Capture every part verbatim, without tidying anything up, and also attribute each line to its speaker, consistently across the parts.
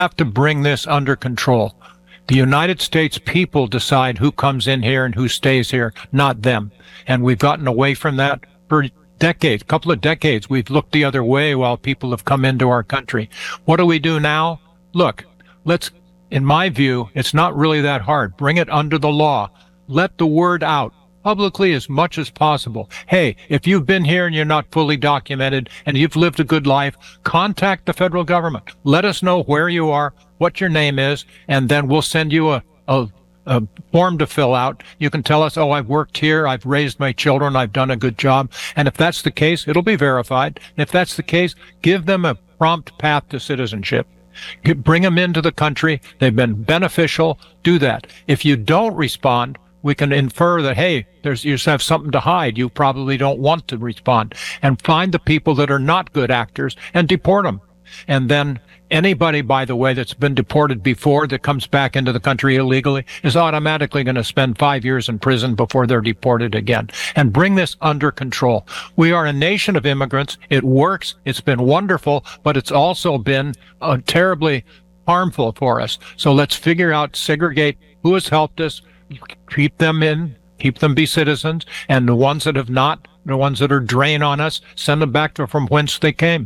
Speaker 1: have to bring this under control. The United States people decide who comes in here and who stays here, not them. And we've gotten away from that for decades, a couple of decades. We've looked the other way while people have come into our country. What do we do now? Look, let's, in my view, it's not really that hard. Bring it under the law. Let the word out publicly as much as possible. Hey, if you've been here and you're not fully documented and you've lived a good life, contact the federal government. Let us know where you are, what your name is, and then we'll send you a, a, a form to fill out. You can tell us, oh, I've worked here, I've raised my children, I've done a good job. And if that's the case, it'll be verified. And if that's the case, give them a prompt path to citizenship. Bring them into the country. They've been beneficial. Do that. If you don't respond, we can infer that, hey, there's, you just have something to hide. You probably don't want to respond. And find the people that are not good actors and deport them. And then anybody, by the way, that's been deported before that comes back into the country illegally is automatically going to spend five years in prison before they're deported again. And bring this under control. We are a nation of immigrants. It works. It's been wonderful, but it's also been uh, terribly harmful for us. So let's figure out, segregate who has helped us, keep them in, keep them be citizens, and the ones that have not, the ones that are drain on us, send them back to from whence they came.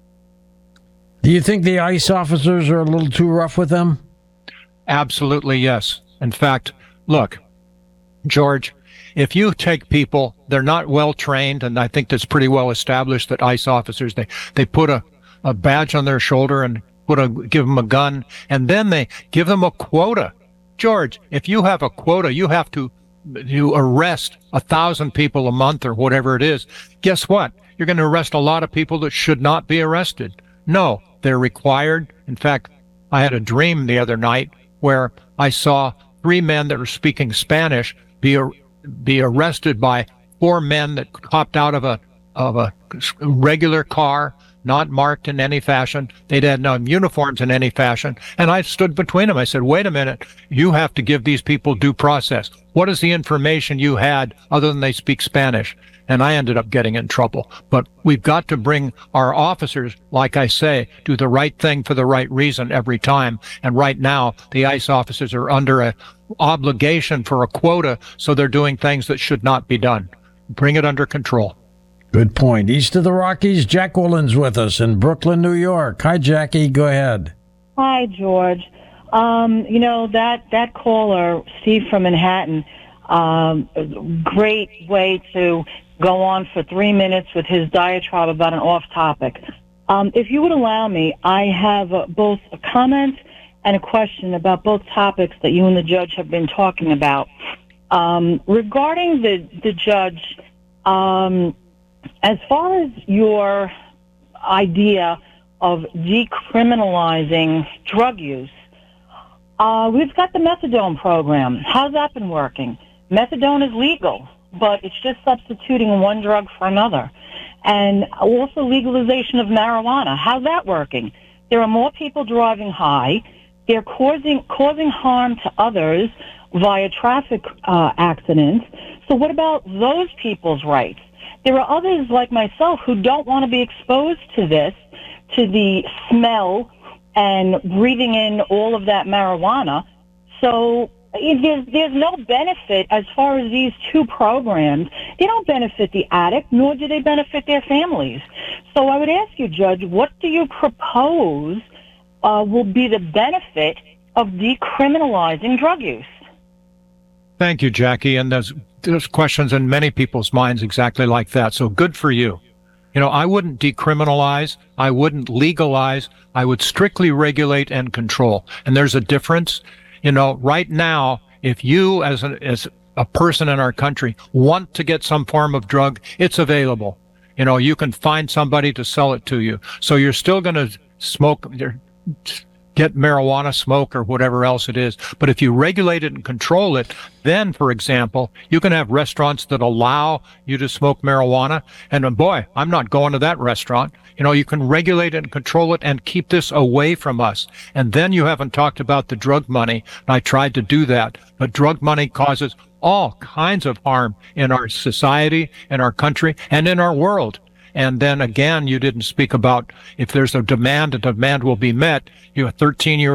Speaker 2: Do you think the ICE officers are a little too rough with them?
Speaker 1: Absolutely, yes. In fact, look, George, if you take people, they're not well trained, and I think that's pretty well established that ICE officers, they, they put a, a badge on their shoulder and put a, give them a gun, and then they give them a quota. George, if you have a quota, you have to you arrest a thousand people a month or whatever it is. Guess what? You're going to arrest a lot of people that should not be arrested. No, they're required. In fact, I had a dream the other night where I saw three men that were speaking Spanish be be arrested by four men that hopped out of a of a regular car, not marked in any fashion. They'd had no uniforms in any fashion. And I stood between them. I said, wait a minute, you have to give these people due process. What is the information you had other than they speak Spanish? And I ended up getting in trouble. But we've got to bring our officers, like I say, do the right thing for the right reason every time. And right now, the ICE officers are under a obligation for a quota, so they're doing things that should not be done. Bring it under control.
Speaker 2: Good point. East of the Rockies, Jacqueline's with us in Brooklyn, New York. Hi, Jackie. Go ahead.
Speaker 3: Hi, George. Um, you know, that, that caller, Steve from Manhattan, um, great way to go on for three minutes with his diatribe about an off-topic. Um, if you would allow me, I have uh, both a comment and a question about both topics that you and the judge have been talking about. Um, regarding the, the judge, um, as far as your idea of decriminalizing drug use, uh, we've got the methadone program. How's that been working? Methadone is legal, but it's just substituting one drug for another. And also legalization of marijuana. How's that working? There are more people driving high. They're causing causing harm to others via traffic uh, accidents. So what about those people's rights? There are others like myself who don't want to be exposed to this, to the smell and breathing in all of that marijuana. So there's, there's no benefit as far as these two programs. They don't benefit the addict, nor do they benefit their families. So I would ask you, Judge, what do you propose uh, will be the benefit of decriminalizing drug use?
Speaker 1: Thank you, Jackie. And there's, there's questions in many people's minds exactly like that. So good for you. You know, I wouldn't decriminalize. I wouldn't legalize. I would strictly regulate and control. And there's a difference. You know, right now, if you as a, as a person in our country want to get some form of drug, it's available. You know, you can find somebody to sell it to you. So you're still going to smoke, get marijuana, smoke, or whatever else it is. But if you regulate it and control it, then, for example, you can have restaurants that allow you to smoke marijuana. And uh, boy, I'm not going to that restaurant. You know, you can regulate it and control it and keep this away from us. And then you haven't talked about the drug money. I tried to do that. But drug money causes all kinds of harm in our society, in our country, and in our world. And then again, you didn't speak about if there's a demand, a demand will be met. You have a thirteen year